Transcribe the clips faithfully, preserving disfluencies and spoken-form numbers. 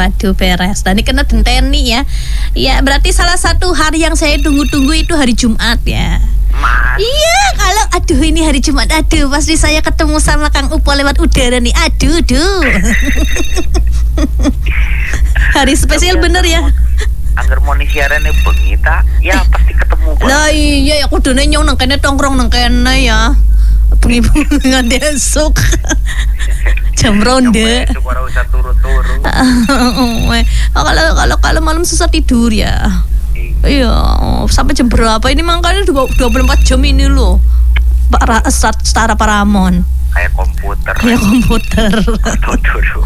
waduh beres. Dan ini kena denteni ya. Ya berarti salah satu hari yang saya tunggu-tunggu itu hari Jumat ya. Mas. Iya, kalau aduh ini hari Jumat, aduh pasti saya ketemu sama Kang Upo lewat udara nih. Aduh, aduh. Hari spesial bener ya. Angger mau siarannya bengi ta, ya pasti ketemu. Lah iya ya kudune nyong nang kene tongkrong nang kene ya. Bengi-bengi nganti esuk. Jam ronde. Esuk ora usah turu-turu. Kalau kalau kalau malam susah tidur ya. Iya, sampai jam berapa ini makanya dua puluh empat jam ini loh. Para setara Paramon. Kayak komputer. Kayak komputer. Turu.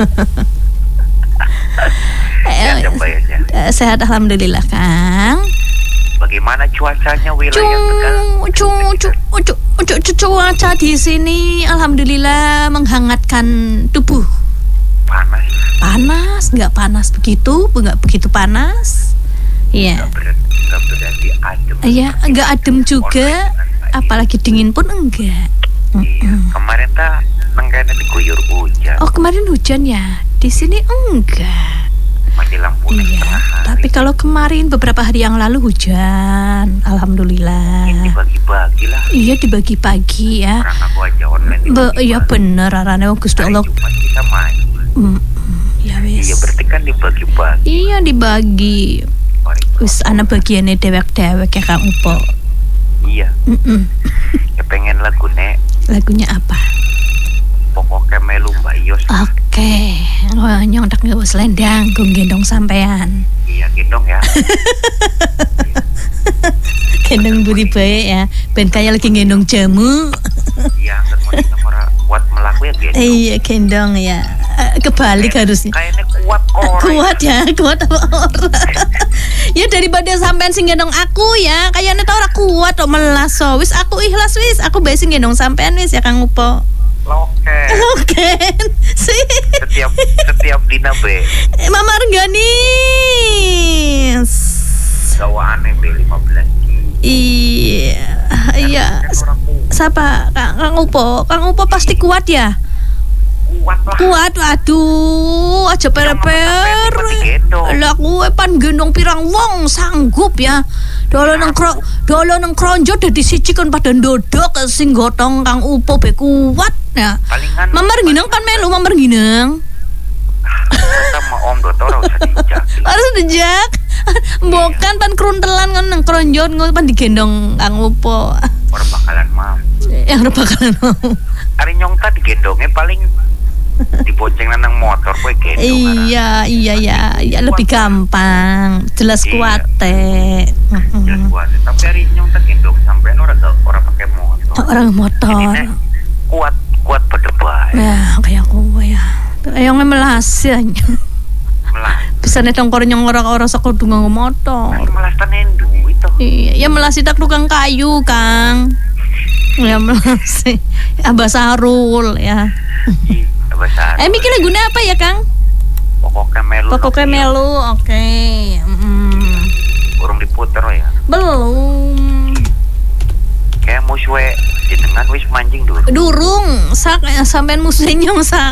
Eh, ya, sehat alhamdulillah Kang. Bagaimana cuacanya wilayah Tegal? Cu, cu, cu, cu, cu, cuaca di sini alhamdulillah menghangatkan tubuh. Panas. Panas, nggak panas begitu, nggak begitu panas. Iya. Nggak berarti, nggak berarti adem. Iya, nggak adem juga, apalagi dingin pun enggak. Iya, kemarin tak nengkene diguyur hujan. Oh kemarin hujan ya, di sini enggak. Mati lampu. Iya, tapi kalau kemarin beberapa hari yang lalu hujan, alhamdulillah. Ini dibagi-bagi lah. Iya dibagi-bagi ya. Orang aku aja online. Be- iya bener, arane Gusti Allah. Cuma kita main. Mm, mm, ya wis. Iya berarti kan dibagi-bagi. Iya dibagi. Wis ana bagiane dewek-dewek ya Kang Upo. Iya. Mm-mm. Ya pengen lagu nek. Lagunya apa? Pokoknya melu Mbak Yos. Oke, wah nyong tak wis lendang gue gendong sampean. Iya gendong ya. Gendong buri baik ya, ben kayak lagi gendong jamu. Iya, nggak mau kita ora kuat melaku ya gendong. Iya gendong ya, uh, kebalik Kayak, harusnya. Kayaknya kuat orang. Kuat ya, kuat apa orang? Ya daripada sampean sing gendong aku ya, kayaknya tau ora kuat kok melas so. Wis aku ikhlas wis, aku bae sing gendong sampean wis ya Kang Upo. Oke. Oke. Sih. Setiap setiap dina be. Mama Rengganis. Gawaane be lima belas. Iya. Iya. Siapa? Kang, Kang Upo. Kang Upo pasti kuat ya? Kuat lah. Kuat, aduh, aja per-per. Lah kowe pan gendong pirang wong sanggup ya. Dolo nang kro, dolo nang kronjo dadi siji kon padha ndodok sing gotong Kang Upo be kuat ya. Palingan Mamar ginang kan melu Mamar ginang. Sama Om Doto ora usah dijak. Harus dijak. Bukan pan kruntelan kan nang kronjo ngono pan digendong Kang Upo. Ora bakalan mau. Yang ora bakalan mau. Ari nyong ta digendongnya paling dibonceng nang motor kowe gendong. Iya, iya ya, ya lebih gampang. Jelas Iya. kuat teh. Jelas kuat. Tapi hari nyong tak gendong sampean ora ora pakai motor. Orang motor. Ini kuat kuat berdebat. Ya, kayak aku ya. Yang melas ya. Melas. Bisa nih tongkor nyong orang-orang sekolah ngomong motor. Ini melas tanen duit toh. Iya, ya melas itu tukang kayu, Kang. Ya melas. Abah Sarul ya. Bahasa. Eh, mikir lagunya apa ya, Kang? Pokoknya melu. Pokoknya melu, oke. Okay. Mm. Urung diputer ya. Belum. Kayak musuhe jenengan wis mancing dulu. Durung, sak sampean musuhnya nyong sak.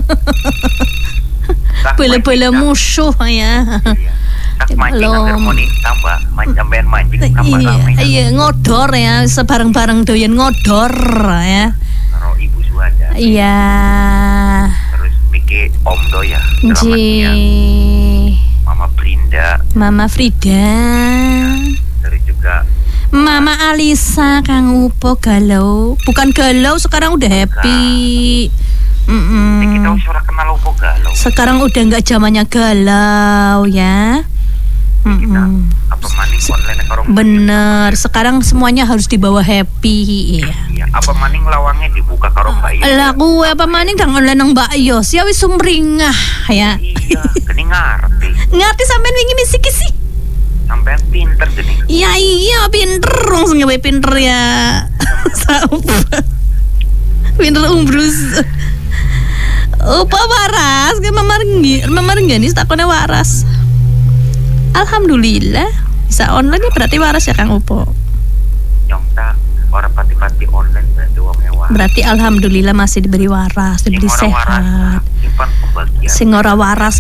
Bela-bela musuh ya. Tak mancing agar mau ditambah sampean mancing kamar Iya, rame. iya ngodor ya, sebareng-bareng doyan ngodor ya. Karo Ibu Suada. Iya. Terus Miki Om Do ya. Selamat Ji. siang. Mama Brinda. Mama Frida. Terus juga Mama Alisa, Kang Upo galau. Bukan galau, sekarang udah happy. Mm-mm. eh, kita usah kenal opo galau. Sekarang udah nggak zamannya galau ya. Kita Mm-mm. apa maning online karo. Bener, sekarang semuanya harus dibawa happy. Iya. Iya, apa maning lawangnya dibuka karo Mbak Iya. Lah gue apa maning dang online nang Mbak Yos ya wis sumringah ya. Iya, gini ngerti. Ngerti sampean wingi misi-kisi. Sampean pinter gini. Iya iya pinter langsung nyoba pinter ya. Pinter umbrus. Upa waras, ke mamar ngi, mamar nggani takone waras. Alhamdulillah bisa online ya berarti waras ya Kang Upo. Nyong tak orang pati-pati online berarti wong mewah. Berarti alhamdulillah masih diberi waras, diberi Sing ora waras, sehat. simpan pembagian. Sing ora waras